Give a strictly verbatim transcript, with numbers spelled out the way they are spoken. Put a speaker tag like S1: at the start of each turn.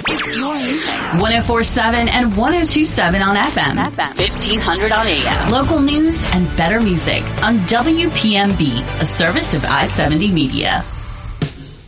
S1: It's your music.
S2: one oh four point seven and one oh two point seven on F M.
S1: F M.
S2: fifteen hundred on A M. Local news and better music on W P M B, a service of I seventy Media.